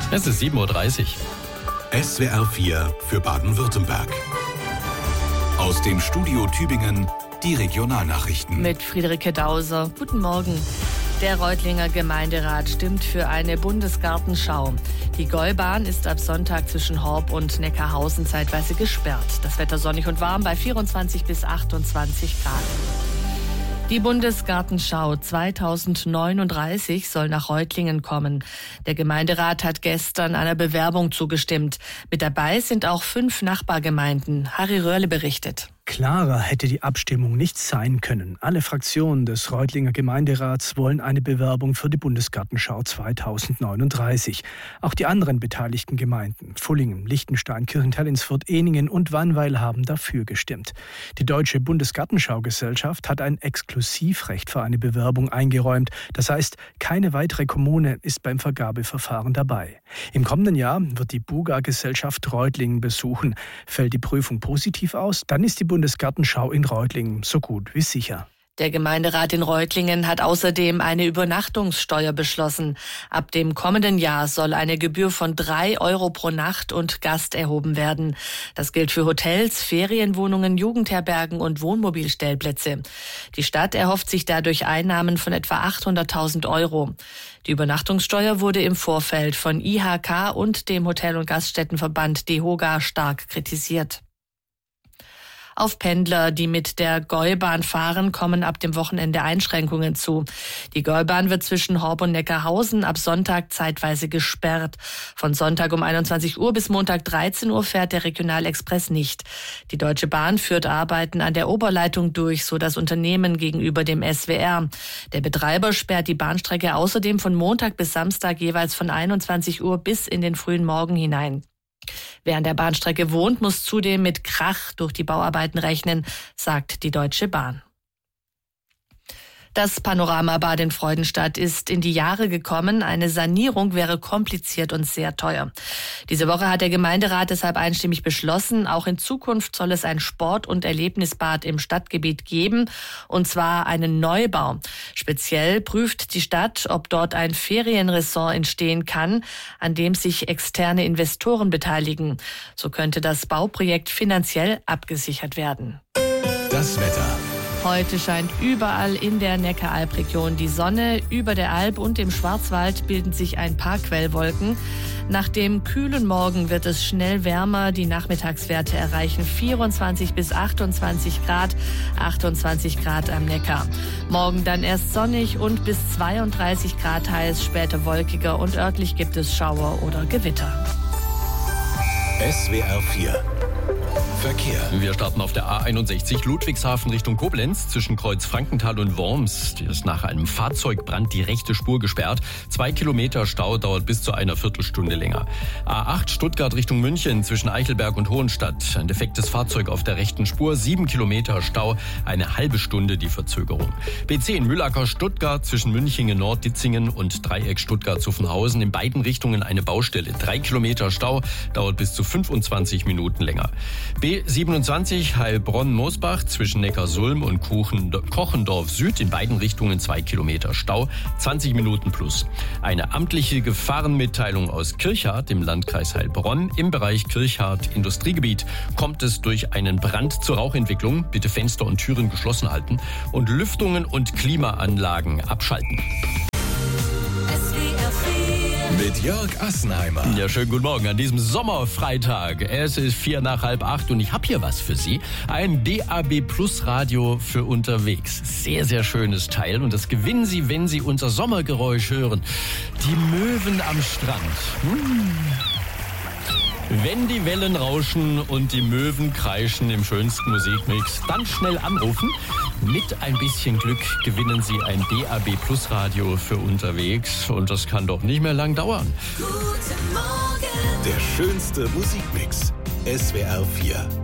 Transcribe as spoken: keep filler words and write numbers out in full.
Es ist sieben Uhr dreißig. S W R vier für Baden-Württemberg. Aus dem Studio Tübingen die Regionalnachrichten. Mit Friederike Dauser. Guten Morgen. Der Reutlinger Gemeinderat stimmt für eine Bundesgartenschau. Die Gäubahn ist ab Sonntag zwischen Horb und Neckarhausen zeitweise gesperrt. Das Wetter sonnig und warm bei vierundzwanzig bis achtundzwanzig Grad. Die Bundesgartenschau zweitausendneununddreißig soll nach Reutlingen kommen. Der Gemeinderat hat gestern einer Bewerbung zugestimmt. Mit dabei sind auch fünf Nachbargemeinden. Harry Röhrle berichtet. Klarer hätte die Abstimmung nicht sein können. Alle Fraktionen des Reutlinger Gemeinderats wollen eine Bewerbung für die Bundesgartenschau zweitausendneununddreißig. Auch die anderen beteiligten Gemeinden, Fullingen, Liechtenstein, Kirchentell-ins-Furt, Ehningen und Wannweil, haben dafür gestimmt. Die Deutsche Bundesgartenschaugesellschaft hat ein Exklusivrecht für eine Bewerbung eingeräumt. Das heißt, keine weitere Kommune ist beim Vergabeverfahren dabei. Im kommenden Jahr wird die Buga-Gesellschaft Reutlingen besuchen. Fällt die Prüfung positiv aus, dann ist die Bundesgartenschau in Reutlingen so gut wie sicher. Der Gemeinderat in Reutlingen hat außerdem eine Übernachtungssteuer beschlossen. Ab dem kommenden Jahr soll eine Gebühr von drei Euro pro Nacht und Gast erhoben werden. Das gilt für Hotels, Ferienwohnungen, Jugendherbergen und Wohnmobilstellplätze. Die Stadt erhofft sich dadurch Einnahmen von etwa achthunderttausend Euro. Die Übernachtungssteuer wurde im Vorfeld von I H K und dem Hotel- und Gaststättenverband DEHOGA stark kritisiert. Auf Pendler, die mit der Gäubahn fahren, kommen ab dem Wochenende Einschränkungen zu. Die Gäubahn wird zwischen Horb und Neckarhausen ab Sonntag zeitweise gesperrt. Von Sonntag um einundzwanzig Uhr bis Montag dreizehn Uhr fährt der Regionalexpress nicht. Die Deutsche Bahn führt Arbeiten an der Oberleitung durch, so das Unternehmen gegenüber dem S W R. Der Betreiber sperrt die Bahnstrecke außerdem von Montag bis Samstag jeweils von einundzwanzig Uhr bis in den frühen Morgen hinein. Wer an der Bahnstrecke wohnt, muss zudem mit Krach durch die Bauarbeiten rechnen, sagt die Deutsche Bahn. Das Panoramabad in Freudenstadt ist in die Jahre gekommen. Eine Sanierung wäre kompliziert und sehr teuer. Diese Woche hat der Gemeinderat deshalb einstimmig beschlossen, auch in Zukunft soll es ein Sport- und Erlebnisbad im Stadtgebiet geben, und zwar einen Neubau. Speziell prüft die Stadt, ob dort ein Ferienresort entstehen kann, an dem sich externe Investoren beteiligen. So könnte das Bauprojekt finanziell abgesichert werden. Das Wetter. Heute scheint überall in der Neckaralb-Region die Sonne. Über der Alb und im Schwarzwald bilden sich ein paar Quellwolken. Nach dem kühlen Morgen wird es schnell wärmer. Die Nachmittagswerte erreichen vierundzwanzig bis achtundzwanzig Grad, achtundzwanzig Grad am Neckar. Morgen dann erst sonnig und bis zweiunddreißig Grad heiß, später wolkiger und örtlich gibt es Schauer oder Gewitter. S W R vier Verkehr. Wir starten auf der A einundsechzig Ludwigshafen Richtung Koblenz zwischen Kreuz Frankenthal und Worms. Die ist nach einem Fahrzeugbrand die rechte Spur gesperrt. Zwei Kilometer Stau, dauert bis zu einer Viertelstunde länger. A acht Stuttgart Richtung München zwischen Eichelberg und Hohenstadt. Ein defektes Fahrzeug auf der rechten Spur. Sieben Kilometer Stau, eine halbe Stunde die Verzögerung. B zehn Mühlacker Stuttgart zwischen Münchingen Nord, Ditzingen und Dreieck Stuttgart-Zuffenhausen. In beiden Richtungen eine Baustelle. Drei Kilometer Stau, dauert bis zu fünfundzwanzig Minuten länger. B siebenundzwanzig Heilbronn-Mosbach zwischen Neckarsulm und Kochendorf Süd. In beiden Richtungen zwei Kilometer Stau, zwanzig Minuten plus. Eine amtliche Gefahrenmitteilung aus Kirchhardt im Landkreis Heilbronn. Im Bereich Kirchhardt Industriegebiet kommt es durch einen Brand zur Rauchentwicklung. Bitte Fenster und Türen geschlossen halten und Lüftungen und Klimaanlagen abschalten. Mit Jörg Assenheimer. Ja, schönen guten Morgen an diesem Sommerfreitag. Es ist vier nach halb acht und ich habe hier was für Sie. Ein D A B Plus Radio für unterwegs. Sehr, sehr schönes Teil und das gewinnen Sie, wenn Sie unser Sommergeräusch hören. Die Möwen am Strand. Hm. Wenn die Wellen rauschen und die Möwen kreischen im schönsten Musikmix, dann schnell anrufen. Mit ein bisschen Glück gewinnen Sie ein D A B Plus Radio für unterwegs. Und das kann doch nicht mehr lang dauern. Guten Morgen. Der schönste Musikmix. S W R vier.